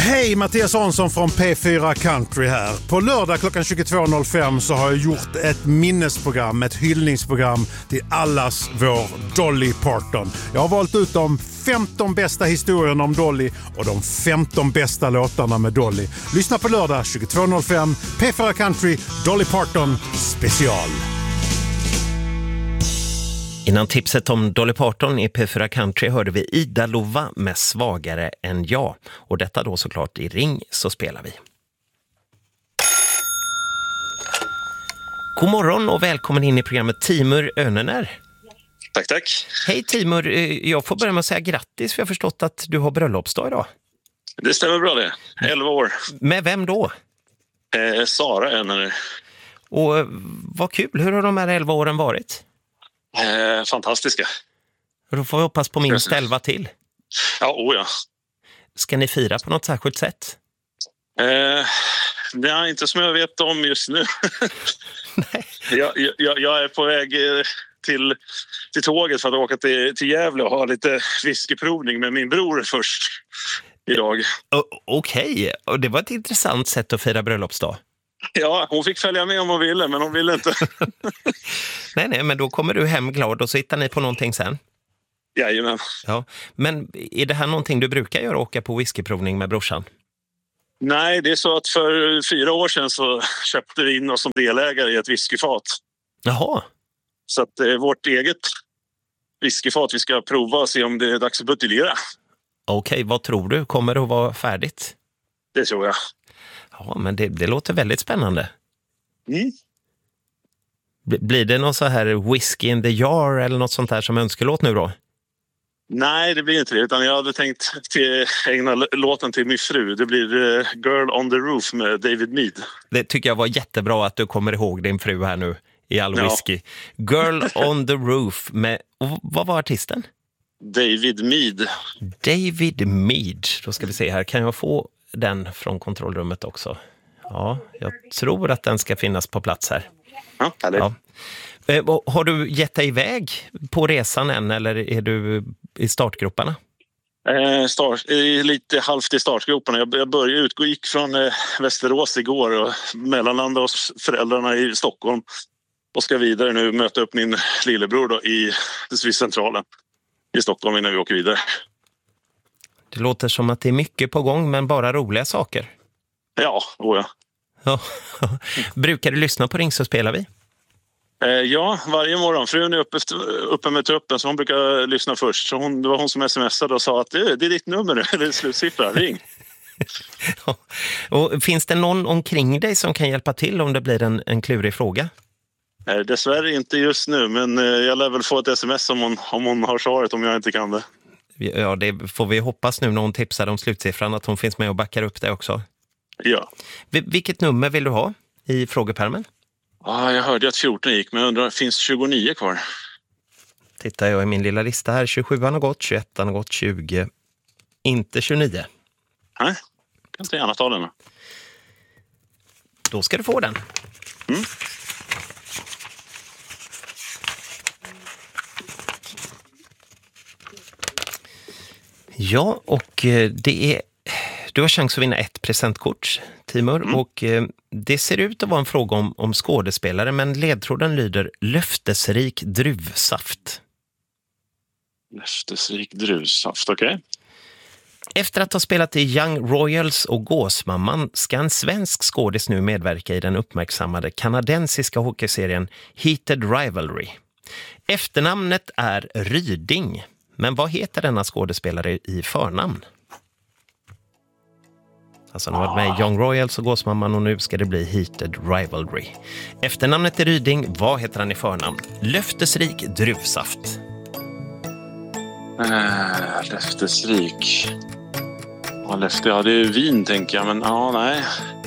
Hej, Mattias Hansson från P4 Country här. På lördag klockan 22.05 så har jag gjort ett minnesprogram, ett hyllningsprogram till allas vår Dolly Parton. Jag har valt ut de 15 bästa historierna om Dolly och de 15 bästa låtarna med Dolly. Lyssna på lördag 22.05, P4 Country, Dolly Parton special. Innan tipset om Dolly Parton i P4 Country hörde vi Ida Lova med Svagare än jag. Och detta då såklart i Ring så spelar vi. God morgon och välkommen in i programmet Timur Önener. Tack, tack. Hej Timur, jag får börja med att säga grattis för jag har förstått att du har bröllopsdag idag. Det stämmer bra det. 11 år. Med vem då? Sara Önener. Och vad kul, hur har de här 11 åren varit? Fantastiska. Då får vi hoppas på minst 11 till. Ja. Ska ni fira på något särskilt sätt? Det är inte som jag vet om just nu. Nej. Jag är på väg till tåget för att åka till Gävle och ha lite whiskyprovning med min bror först idag. Okej, och det var ett intressant sätt att fira bröllopsdag. Ja, hon fick följa med om hon ville, men hon ville inte. Nej, men då kommer du hem glad och så hittar ni på någonting sen. Jajamän. Ja, men är det här någonting du brukar göra, åka på whiskyprovning med brorsan? Nej, det är så att för 4 år sedan så köpte vi in oss som delägare i ett whiskyfat. Jaha. Så att det är vårt eget whiskyfat vi ska prova och se om det är dags att buteljera. Okej, vad tror du? Kommer det att vara färdigt? Det tror jag. Ja, men det låter väldigt spännande. Mm. Blir det någon så här Whiskey in the Jar eller något sånt där som önskelåt nu då? Nej, det blir inte det. Utan jag hade tänkt ägna låten till min fru. Det blir Girl on the Roof med David Mead. Det tycker jag var jättebra att du kommer ihåg din fru här nu i all whisky. Girl on the Roof med... Och vad var artisten? David Mead. David Mead. Då ska vi se här. Kan jag få den från kontrollrummet också? Ja, jag tror att den ska finnas på plats här. Ja, härligt. Ja. Har du gett dig iväg på resan än eller är du i startgroparna? Lite halvt i startgroparna. Jag började gick från Västerås igår och mellanlandade hos föräldrarna i Stockholm och ska vidare nu möta upp min lillebror då i Swisscentralen i Stockholm innan vi åker vidare. Det låter som att det är mycket på gång men bara roliga saker. Ja. Ja. Brukar du lyssna på Ring så spelar vi? Ja, varje morgon. Frun är uppe med truppen så hon brukar lyssna först. Så det var hon som smsade och sa att det är ditt nummer nu, eller slutsiffra, ring. Ja. Och finns det någon omkring dig som kan hjälpa till om det blir en klurig fråga? Dessvärre inte just nu, men jag lär väl få ett sms om hon har svaret om jag inte kan det. Ja, det får vi hoppas nu när hon tipsar om slutsiffran att hon finns med och backar upp det också. Ja. Vilket nummer vill du ha i frågepärmen? Ja, jag hörde att 14 gick, men jag undrar, finns 29 kvar? Tittar jag i min lilla lista här. 27 har gått, 21 har gått, 20. Inte 29. Nej, kan inte gärna ta den. Då ska du få den. Mm. Ja, och du har chans att vinna ett presentkort, Timur. Och det ser ut att vara en fråga om skådespelare, men ledtråden lyder löftesrik druvsaft. Löftesrik druvsaft, okej. Efter att ha spelat i Young Royals och Gåsmamman ska en svensk skådis nu medverka i den uppmärksammade kanadensiska hockeyserien Heated Rivalry. Efternamnet är Ryding, men vad heter denna skådespelare i förnamn? Alltså han har varit med i Young Royals och Gåsmamman och nu ska det bli Heated Rivalry. Efternamnet är Ryding, vad heter han i förnamn? Löftesrik druvsaft. Löftesrik. Ja, det är vin tänker jag, men nej.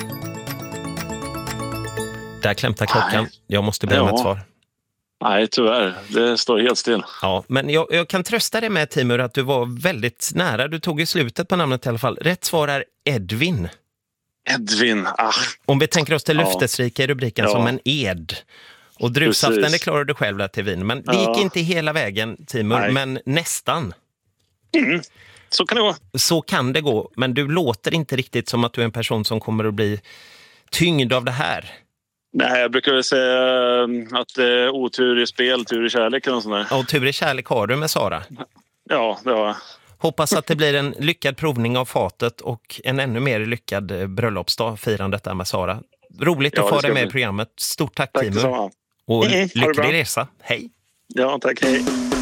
Där klämtar klockan. Nej. Jag måste be om ett svar. Nej, tyvärr. Det står helt still. Ja, men jag kan trösta dig med, Timur, att du var väldigt nära. Du tog i slutet på namnet i alla fall. Rätt svar är Edvin. Edvin, Om vi tänker oss till löftesrika i rubriken som en ed. Och druvsaften, det klarar du själv där till vin. Men det gick inte hela vägen, Timur, men nästan. Så kan det gå. Så kan det gå, men du låter inte riktigt som att du är en person som kommer att bli tyngd av det här. Nej, jag brukar väl säga att otur i spel, tur i kärlek och sånt där. Och tur i kärlek har du med Sara. Ja, det har jag. Hoppas att det blir en lyckad provning av fatet och en ännu mer lyckad bröllopsdag, firandet där med Sara. Roligt att få dig med i programmet. Stort tack Timur. Tack detsamma. Och lycklig resa. Hej! Ja, tack. Hej.